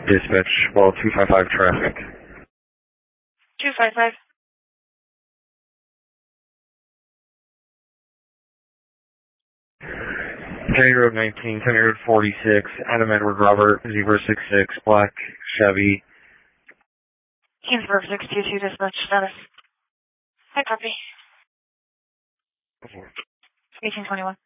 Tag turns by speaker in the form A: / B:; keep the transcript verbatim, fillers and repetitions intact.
A: Dispatch, well, two five five traffic.
B: two five five.
A: County Road nineteen, County Road forty-six, Adam Edward Robert, zero six six, black Chevy.
B: Kingsburg six two two dispatch status. Hi, copy. eighteen twenty-one.